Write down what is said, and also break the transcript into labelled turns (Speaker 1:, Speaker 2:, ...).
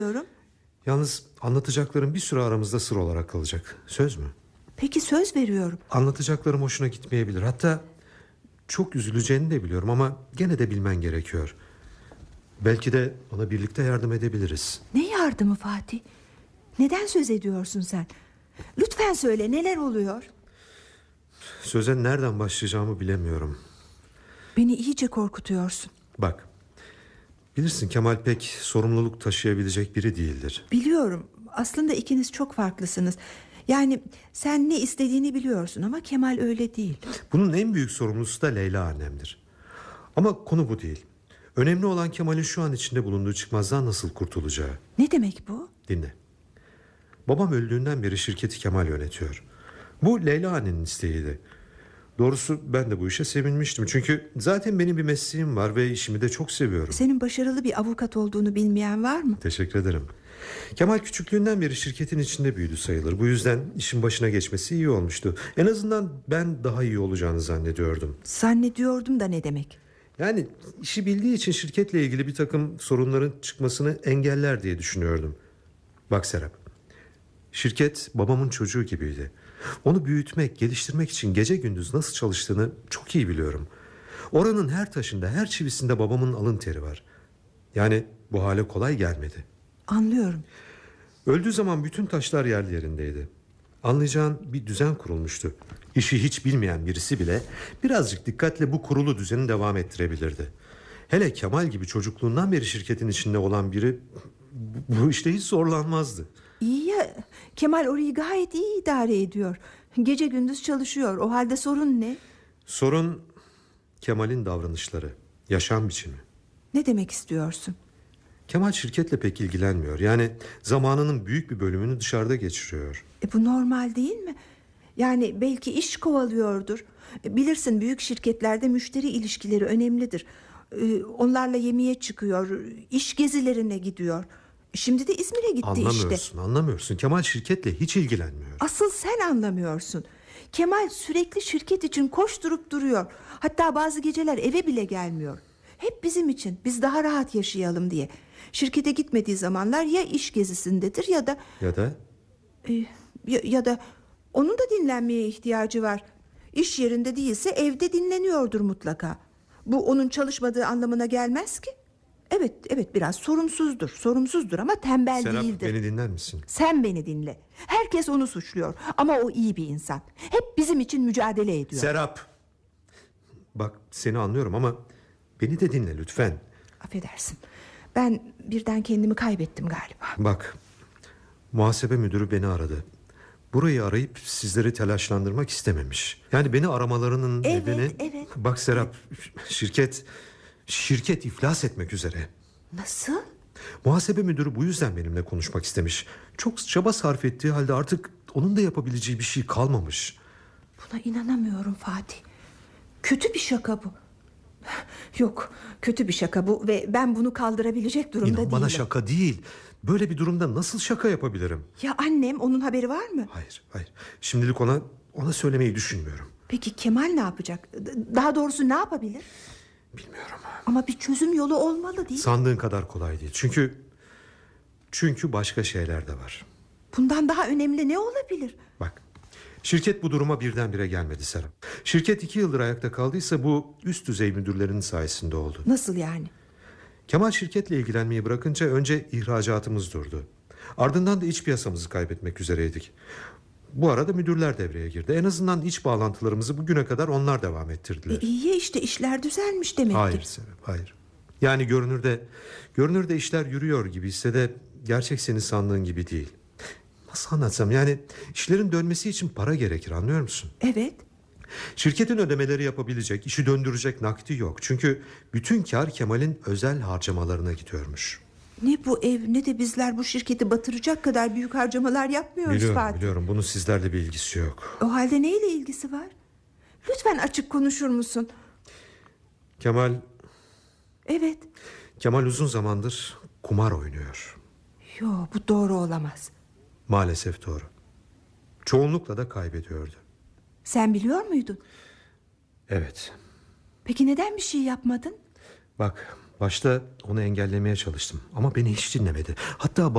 Speaker 1: diyorum.
Speaker 2: Yalnız anlatacaklarım bir süre aramızda sır olarak kalacak. Söz mü?
Speaker 1: Peki, söz veriyorum.
Speaker 2: Anlatacaklarım hoşuna gitmeyebilir. Hatta çok üzüleceğini de biliyorum ama gene de bilmen gerekiyor. Belki de ona birlikte yardım edebiliriz.
Speaker 1: Ne yardımı Fatih? Neden söz ediyorsun sen? Lütfen söyle, neler oluyor?
Speaker 2: Söze nereden başlayacağımı bilemiyorum.
Speaker 1: Beni iyice korkutuyorsun.
Speaker 2: Bak, bilirsin Kemal pek sorumluluk taşıyabilecek biri değildir.
Speaker 1: Biliyorum, aslında ikiniz çok farklısınız. Yani sen ne istediğini biliyorsun ama Kemal öyle değil.
Speaker 2: Bunun en büyük sorumlusu da Leyla annemdir. Ama konu bu değil. Önemli olan Kemal'in şu an içinde bulunduğu çıkmazdan nasıl kurtulacağı.
Speaker 1: Ne demek bu?
Speaker 2: Dinle. Babam öldüğünden beri şirketi Kemal yönetiyor. Bu Leyla annenin isteğiydi. Doğrusu ben de bu işe sevinmiştim. Çünkü zaten benim bir mesleğim var ve işimi de çok seviyorum.
Speaker 1: Senin başarılı bir avukat olduğunu bilmeyen var mı?
Speaker 2: Teşekkür ederim. Kemal küçüklüğünden beri şirketin içinde büyüdü sayılır. Bu yüzden işin başına geçmesi iyi olmuştu. En azından ben daha iyi olacağını zannediyordum.
Speaker 1: Zannediyordum da ne demek?
Speaker 2: Yani işi bildiği için şirketle ilgili bir takım sorunların çıkmasını engeller diye düşünüyordum. Bak Serap, şirket babamın çocuğu gibiydi. Onu büyütmek, geliştirmek için gece gündüz nasıl çalıştığını çok iyi biliyorum. Oranın her taşında, her çivisinde babamın alın teri var. Yani bu hale kolay gelmedi.
Speaker 1: Anlıyorum.
Speaker 2: Öldüğü zaman bütün taşlar yerli yerindeydi. Anlayacağın bir düzen kurulmuştu. İşi hiç bilmeyen birisi bile birazcık dikkatle bu kurulu düzeni devam ettirebilirdi. Hele Kemal gibi çocukluğundan beri şirketin içinde olan biri bu işte hiç zorlanmazdı.
Speaker 1: İyi ya, Kemal orayı gayet iyi idare ediyor. Gece gündüz çalışıyor. O halde sorun ne?
Speaker 2: Sorun Kemal'in davranışları, yaşam biçimi.
Speaker 1: Ne demek istiyorsun?
Speaker 2: Kemal şirketle pek ilgilenmiyor. Yani zamanının büyük bir bölümünü dışarıda geçiriyor.
Speaker 1: Bu normal değil mi? Yani belki iş kovalıyordur. Bilirsin, büyük şirketlerde müşteri ilişkileri önemlidir. Onlarla yemeğe çıkıyor, iş gezilerine gidiyor. Şimdi de İzmir'e gitti işte.
Speaker 2: Anlamıyorsun. Kemal şirketle hiç ilgilenmiyor.
Speaker 1: Asıl sen anlamıyorsun. Kemal sürekli şirket için koşturup duruyor. Hatta bazı geceler eve bile gelmiyor. Hep bizim için, biz daha rahat yaşayalım diye. Şirkete gitmediği zamanlar ya iş gezisindedir ya da... Ya da onun da dinlenmeye ihtiyacı var. İş yerinde değilse evde dinleniyordur mutlaka. Bu onun çalışmadığı anlamına gelmez ki. Evet, biraz sorumsuzdur ama tembel
Speaker 2: Serap,
Speaker 1: değildir.
Speaker 2: beni dinler misin?
Speaker 1: Sen beni dinle. Herkes onu suçluyor ama o iyi bir insan. Hep bizim için mücadele ediyor.
Speaker 2: Serap, bak seni anlıyorum ama beni de dinle lütfen.
Speaker 1: Affedersin, ben birden kendimi kaybettim galiba.
Speaker 2: Bak, muhasebe müdürü beni aradı. Burayı arayıp sizleri telaşlandırmak istememiş. Yani beni aramalarının nedeni...
Speaker 1: Evet.
Speaker 2: Bak Serap, şirket iflas etmek üzere.
Speaker 1: Nasıl?
Speaker 2: Muhasebe müdürü bu yüzden benimle konuşmak istemiş. Çok çaba sarf ettiği halde artık onun da yapabileceği bir şey kalmamış.
Speaker 1: Buna inanamıyorum Fatih. Kötü bir şaka bu. Yok, kötü bir şaka bu ve ben bunu kaldırabilecek durumda değilim.
Speaker 2: İnan bana, şaka değil. Böyle bir durumda nasıl şaka yapabilirim?
Speaker 1: Ya annem, onun haberi var mı?
Speaker 2: Hayır. Şimdilik ona söylemeyi düşünmüyorum.
Speaker 1: Peki Kemal ne yapacak? Daha doğrusu ne yapabilir?
Speaker 2: Bilmiyorum.
Speaker 1: Ama bir çözüm yolu olmalı değil mi?
Speaker 2: Sandığın kadar kolay değil. Çünkü başka şeyler de var.
Speaker 1: Bundan daha önemli ne olabilir?
Speaker 2: Bak, şirket bu duruma birdenbire gelmedi Serap. Şirket 2 yıldır ayakta kaldıysa bu üst düzey müdürlerin sayesinde oldu.
Speaker 1: Nasıl yani?
Speaker 2: Kemal şirketle ilgilenmeyi bırakınca önce ihracatımız durdu. Ardından da iç piyasamızı kaybetmek üzereydik. Bu arada müdürler devreye girdi. En azından iç bağlantılarımızı bugüne kadar onlar devam ettirdiler.
Speaker 1: İyi işte, işler düzelmiş demek ki.
Speaker 2: Hayır Serap, hayır. Yani görünürde işler yürüyor gibi ise de gerçek senin sandığın gibi değil. Nasıl anlatsam, yani işlerin dönmesi için para gerekir, anlıyor musun?
Speaker 1: Evet.
Speaker 2: Şirketin ödemeleri yapabilecek, işi döndürecek nakdi yok. Çünkü bütün kar Kemal'in özel harcamalarına gidiyormuş.
Speaker 1: Ne bu ev ne de bizler bu şirketi batıracak kadar büyük harcamalar yapmıyoruz Fatih.
Speaker 2: Biliyorum, bunun sizlerle bir ilgisi yok.
Speaker 1: O halde neyle ilgisi var? Lütfen açık konuşur musun?
Speaker 2: Kemal
Speaker 1: Evet.
Speaker 2: Kemal uzun zamandır kumar oynuyor.
Speaker 1: Yo, bu doğru olamaz.
Speaker 2: Maalesef doğru. Çoğunlukla da kaybediyordu.
Speaker 1: Sen biliyor muydun?
Speaker 2: Evet.
Speaker 1: Peki neden bir şey yapmadın?
Speaker 2: Bak, başta onu engellemeye çalıştım ama beni hiç dinlemedi. Hatta